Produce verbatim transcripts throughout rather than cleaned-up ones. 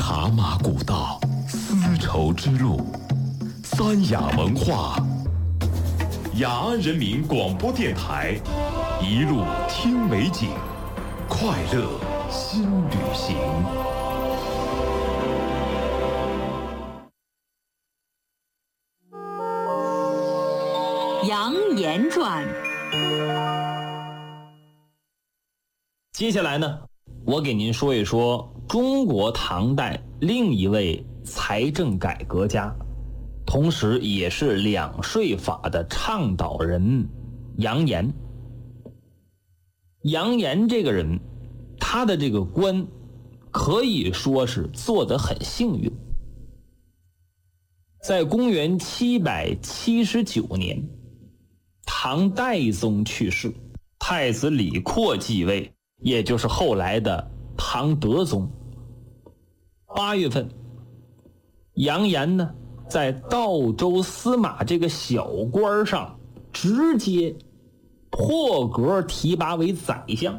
茶马古道，丝绸之路，三雅文化，雅安人民广播电台，一路听美景，快乐新旅行。 杨言传。 接下来呢，我给您说一说中国唐代另一位财政改革家，同时也是两税法的倡导人杨炎。杨炎这个人，他的这个官可以说是做得很幸运。在公元七百七十九年，唐代宗去世，太子李阔继位，也就是后来的唐德宗。八月份，杨炎呢在道州司马这个小官上直接破格提拔为宰相，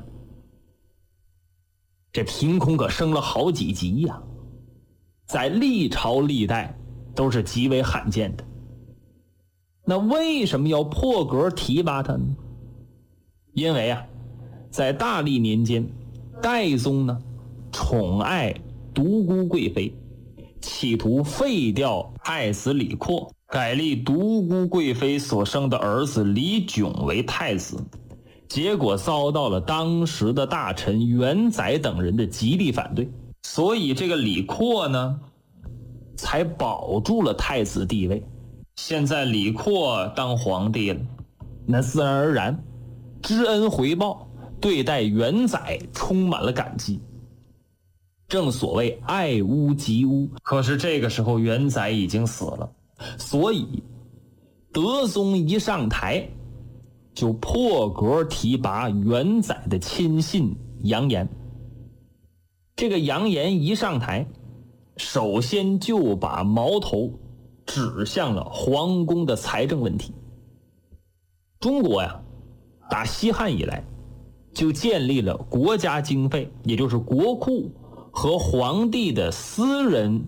这凭空可升了好几级呀，在历朝历代都是极为罕见的。那为什么要破格提拔他呢？因为啊，在大历年间，代宗呢宠爱独孤贵妃，企图废掉太子李阔，改立独孤贵妃所生的儿子李炯为太子，结果遭到了当时的大臣元载等人的极力反对，所以这个李阔呢才保住了太子地位。现在李阔当皇帝了，那自然而然知恩回报，对待元载充满了感激。正所谓爱屋及乌，可是这个时候元载已经死了，所以德宗一上台就破格提拔元载的亲信杨炎。这个杨炎一上台，首先就把矛头指向了皇宫的财政问题。中国呀，打西汉以来就建立了国家经费，也就是国库和皇帝的私人